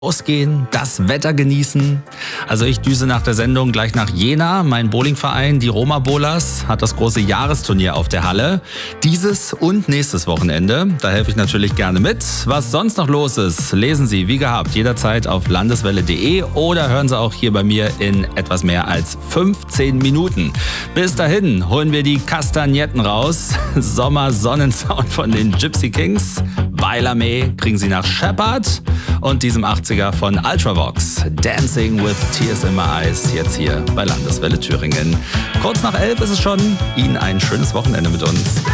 Ausgehen, das Wetter genießen. Also ich düse nach der Sendung gleich nach Jena. Mein Bowlingverein, die Roma Bowlers, hat das große Jahresturnier auf der Halle. Dieses und nächstes Wochenende. Da helfe ich natürlich gerne mit. Was sonst noch los ist, lesen Sie wie gehabt jederzeit auf landeswelle.de oder hören Sie auch hier bei mir in etwas mehr als 15 Minuten. Bis dahin holen wir die Kastagnetten raus. Sommer-Sonnensound von den Gypsy Kings. Bailame kriegen Sie nach Shepherd und diesem 80er von Ultravox. Dancing with Tears in My Eyes, jetzt hier bei Landeswelle Thüringen. Kurz nach 11 ist es schon. Ihnen ein schönes Wochenende mit uns.